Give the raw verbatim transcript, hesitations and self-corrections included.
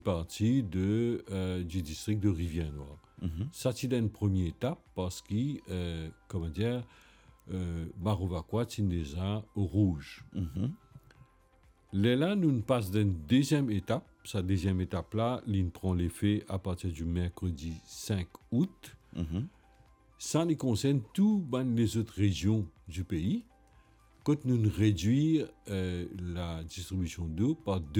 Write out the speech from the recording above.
partie de, euh, du district de Rivière-Noire. Mhm. Ça, c'est une première étape parce que, euh, comment dire, euh, Barovaquat, c'est déjà au rouge. Mhm. Là, nous passons d'une deuxième étape. Cette deuxième étape-là, l'in prend l'effet à partir du mercredi cinq août. Mhm. Ça nous concerne toutes les autres régions du pays. Quand nous réduisons euh, la distribution d'eau par deux